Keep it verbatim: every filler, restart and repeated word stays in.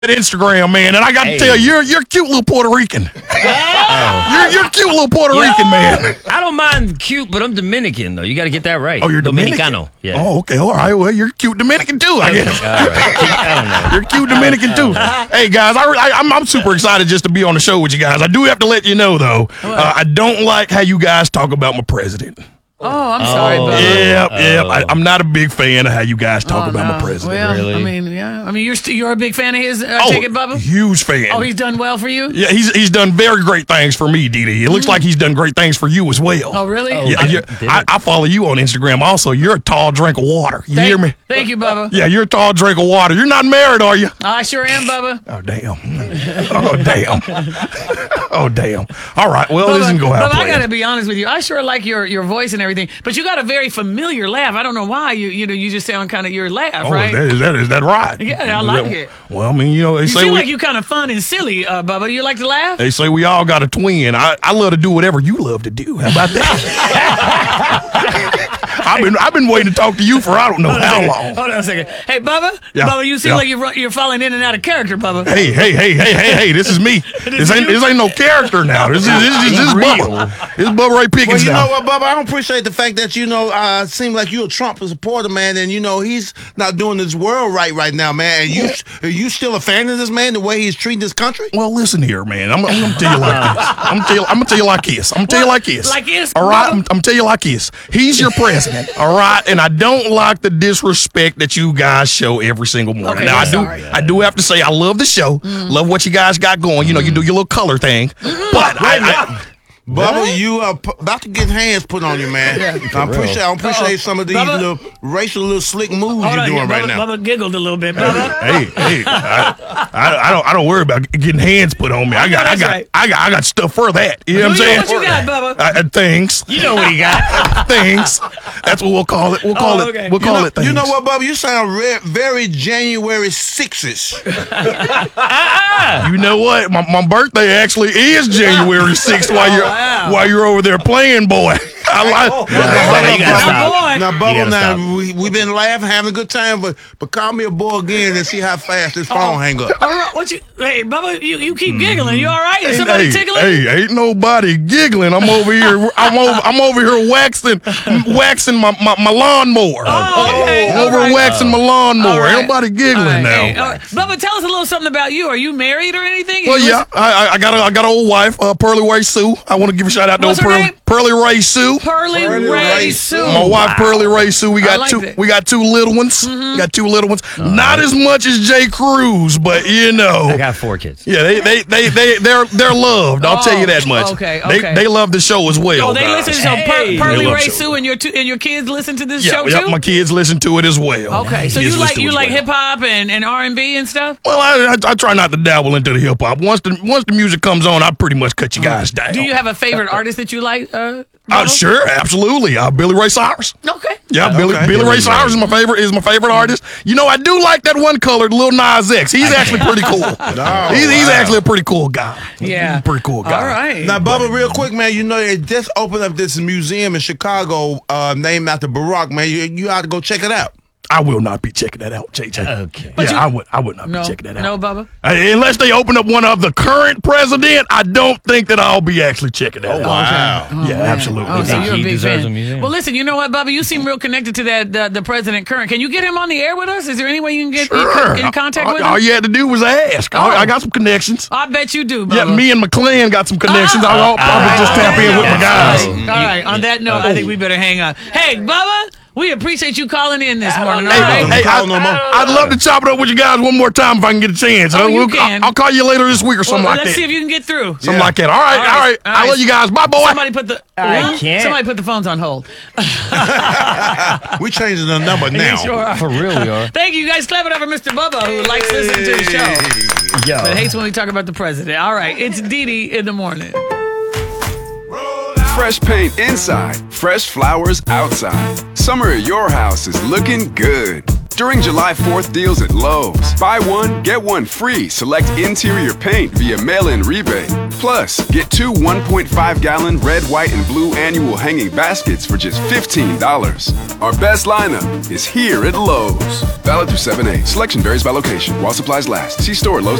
Instagram, man, and I got Hey. to tell you, you're you're a cute little Puerto Rican. You're you're a cute little Puerto Yo, Rican, man. I don't mind cute, but I'm Dominican though. You got to get that right. Oh, you're Dominican. Dominicano. Yeah. Oh, okay. All right. Well, you're cute Dominican too, I guess. All right. I don't know. You're cute Dominican too. Hey guys, I, I, I'm I'm super excited just to be on the show with you guys. I do have to let you know though, uh, I don't like how you guys talk about my president. Oh, I'm sorry, Oh. Bubba. Yep, yep. I, I'm not a big fan of how you guys talk Oh, about no. my president. Well, Really? I mean, yeah. I mean, you're st- you're a big fan of his. Uh, oh, take it, Bubba. huge fan. Oh, he's done well for you. yeah, he's he's done very great things for me, Dee Dee. It looks like he's done great things for you as well. Oh, really? Oh, Yeah, I- you're- did I, it? I follow you on Instagram. Also, you're a tall drink of water. You Thank, hear me? Thank you, Bubba. Yeah, you're a tall drink of water. You're not married, are you? I sure am, Bubba. Oh damn! Oh damn! Oh damn! All right. Well, Bubba, this isn't go out Bubba, I planned. gotta be honest with you. I sure like your, your voice and everything, but you got a very familiar laugh. I don't know why. You you know you just sound kind of your laugh, Oh, right? that is that is that right? Yeah, I like it. Well, I mean, you know, they you say seem we like you kind of fun and silly, uh, Bubba. You like to laugh? they say we all got a twin. I, I love to do whatever you love to do. How about that? I've been I've been waiting to talk to you for I don't know Hold on a how second. long. Hold on a second. Hey, Bubba. Yeah, Bubba, you seem yeah. like you're ru- you're falling in and out of character, Bubba. Hey, hey, hey, hey, hey, hey! This is me. This ain't this ain't no character now. This is this is, this is Bubba. This is Bubba Ray Well, Pickens you now. know what, Bubba? I don't appreciate the fact that, you know, uh, seem like you're a Trump supporter, man, and, you know, he's not doing his world right right now, man. And you, are you still a fan of this man, the way he's treating this country? Well, listen here, man. I'm, I'm gonna tell you like this. I'm gonna tell you, I'm gonna tell you like this. I'm gonna tell you like this. Like this? All right. I'm, I'm gonna tell you like this. He's your president. All right. And I don't like the disrespect that you guys show every single morning. Okay, now I I'm do. sorry. I do have to say I love the show. Love what you guys got going. You know, you do your little color thing. But I. I Bubba, you are p- about to get hands put on you, man. Yeah. I appreciate, I appreciate some of these Bubba. little racial, little slick moves Hold you're on, doing yeah, right Bubba, now. Bubba giggled a little bit, Bubba. Hey, hey, I, I, I don't, I don't worry about getting hands put on me. I got, I that's got, right. I got, I got stuff for that. You know what I'm Who you- saying? what you got, Bubba? Uh, uh, things, You know what he got. things. That's what we'll call it. We'll call Oh, it. okay. We'll You call know, it things. you know what, Bubba? You sound re- very January sixes. You know what? My, my birthday actually is January sixth while you're Oh, wow. while you're over there playing, boy. I like. Bubba, you gotta Now, stop. boy. Now, You Bubba, gotta now stop. we we been laughing, having a good time, but but call me a boy again and see how fast this phone hang up. All right, what you? Hey, Bubba, you, you keep giggling. You all right? Is somebody Hey, tickling? hey, ain't nobody giggling. I'm over here. I'm over. I'm over here waxing, waxing my, my, my lawnmower. Oh, okay. I'm all over right. waxing my All lawnmower. right. Ain't nobody giggling All right, now. hey, all right. Bubba, tell us a little something about you. Are you married or anything? Well, You yeah, I, I- I got a, I got an old wife, uh, Pearly Ray Sue. I want to give a shout out to What's old her Pearly, name? Pearly Ray Sue. Pearly, Pearly Ray Ray Sue. My wife, Pearly Ray Sue. We I got like two. that. We got two little ones. We got two little ones. Not as much as Jay Cruz, but you know. I got four kids. Yeah, they they they they they're they're loved. I'll tell you that much. Oh, okay, They okay. they love the show as well. Oh, they guys. listen. So Hey. per- Pearly They love Ray show. Sue and your two, and your kids listen to this Yeah, show yeah, too. my kids listen to it as well. Okay, My so kids you listen like to it you as like well. hip hop and, and R and B and stuff. Well, I, I I try not to dabble into the hip hop. Once the once the music comes on, I pretty much cut you guys down. Do you have a favorite artist that you like? Uh, Uh, Bubba? sure, absolutely. Uh, Billy Ray Cyrus. Okay. Yeah, Billy, okay. Billy Ray Billy Cyrus Ray. is my favorite. Is my favorite artist. You know, I do like that one colored Lil Nas X. He's actually pretty cool. he's, he's wow. actually a pretty cool guy. Yeah. He's a pretty cool guy. All right. Now, Bubba, real quick, man, you know, they just opened up this museum in Chicago uh, named after Barack, man. You, you ought to go check it out. I will not be checking that out, J J. Okay. Yeah, you- I would. I would not no, be checking that out. no, Bubba. Uh, unless they open up one of the current president, I don't think that I'll be actually checking that out. Wow. Oh, Yeah, man. absolutely. Oh, so think you're a he big deserves fan. a museum? Well, listen, you know what, Bubba? You seem real connected to that the, the president current. Can you get him on the air with us? Is there any way you can get Sure. in, in contact all, with all him? you had to do was ask. I, I got some connections. I bet you do, Bubba. Yeah, me and McClan got some connections. I'll, I'll probably just tap in with my guys. All right. All right. On that note, I think we better hang up. Hey, Bubba, we appreciate you calling in this morning. All Hey, right. hey, Call I, no more. I'd love to chop it up with you guys one more time if I can get a chance. Oh, Uh, you we'll- can. I'll, I'll call you later this week or something Well, like let's that. see if you can get through. Something like that. All right, all right. all I love you guys. Bye, boy. Somebody put the I can't. Somebody put the phones on hold. We changing the number now. Sure are. For real, we are. Thank you guys. Clap it up for Mister Bubba, who likes listening to the show, Yo. but hates when we talk about the president. All right, it's Dee Dee in the morning. Fresh paint inside, fresh flowers outside. Summer at your house is looking good. During July fourth deals at Lowe's, buy one, get one free select interior paint via mail-in rebate. Plus, get two one point five gallon red, white, and blue annual hanging baskets for just fifteen dollars. Our best lineup is here at Lowe's. Valid through seven eight. Selection varies by location while supplies last. See store at Lowe's.